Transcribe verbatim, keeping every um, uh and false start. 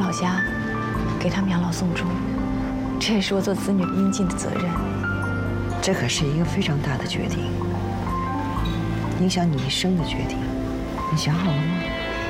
老家，给他们养老送终。这也是我做子女应尽的责任。 这可是一个非常大的决定，影响你一生的决定。你想好了吗？